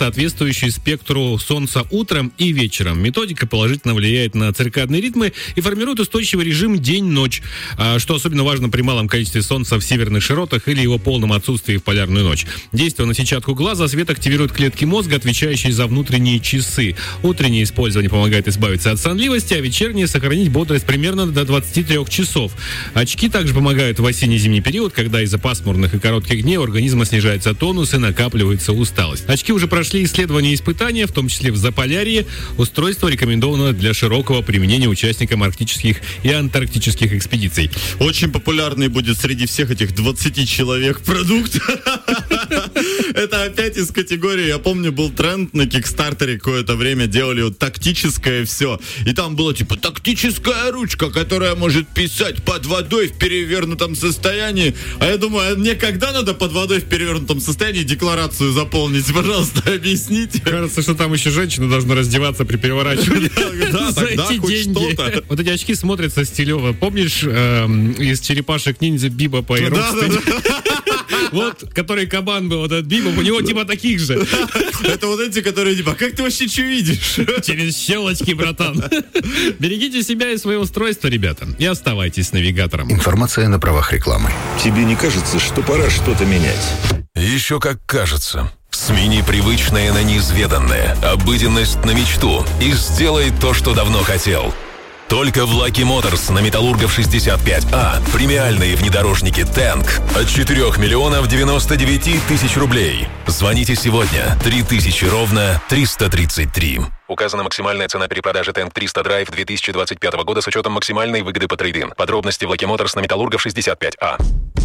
соответствующий спектру солнца утром и вечером. Методика положительно влияет на циркадные ритмы и формирует устойчивый режим день-ночь, что особенно важно при малом количестве солнца в северных широтах или его полном отсутствии в полярную ночь. Действуя на сетчатку глаза, свет активирует клетки мозга, отвечающие за внутренние часы. Утреннее использование помогает избавиться от сонливости, а вечернее сохранить бодрость примерно до 23 часов. Очки также помогают в осенне-зимний период, когда из-за пасмурных и коротких дней у организма снижается тонус и накапливается усталость. Очки уже прошли исследования и испытания, в том числе в Заполярье. Устройство рекомендовано для широкого применения участникам арктических и антарктических экспедиций. Очень популярный будет среди всех этих 20 человек продукт. Это опять из категории, я помню, был тренд на Кикстартере какое-то время, делали вот тактическое все. И там было типа тактическая ручка, которая может писать под водой в перевернутом состоянии. А я думаю, а мне когда надо под водой в перевернутом состоянии декларацию заполнить? Пожалуйста, объясните. Кажется, что там еще женщина должна раздеваться при переворачивании. Да, тогда хоть что-то. Вот эти очки смотрятся стилево. Помнишь из черепашек-ниндзя Бибопа и Рокстеди? Вот, который кабан был, этот Бибоп, у него типа таких же. Это вот эти, которые типа, как ты вообще что видишь? Через щелочки, братан. Берегите себя и свое устройство, ребята, и оставайтесь с навигатором. Информация на правах рекламы. Тебе не кажется, что пора что-то менять? Еще как кажется. Смени привычное на неизведанное, обыденность на мечту и сделай то, что давно хотел. Только в Lucky Motors на Металлургов 65А премиальные внедорожники Tank от 4 миллионов 99 тысяч рублей. Звоните сегодня. 3000 ровно 333. Указана максимальная цена перепродажи Tank 300 Drive 2025 года с учетом максимальной выгоды по трейд-ин. Подробности в Lucky Motors на Металлургов 65А.